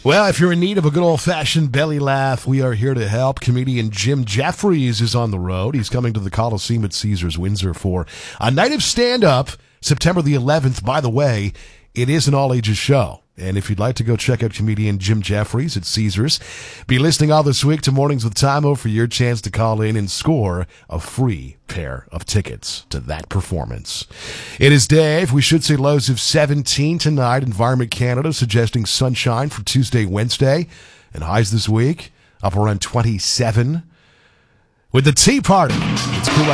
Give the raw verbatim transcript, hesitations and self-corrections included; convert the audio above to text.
Well, if you're in need of a good old-fashioned belly laugh, we are here to help. Comedian Jim Jeffries is on the road. He's coming to the Coliseum at Caesars Windsor for a night of stand-up, September the eleventh. By the way, it is an all-ages show. And if you'd like to go check out comedian Jim Jeffries at Caesars, be listening all this week to Mornings with Tymo for your chance to call in and score a free pair of tickets to that performance. It is Dave. We should say lows of seventeen tonight. Environment Canada suggesting sunshine for Tuesday, Wednesday. And highs this week up around twenty-seven. With the Tea Party, it's cool.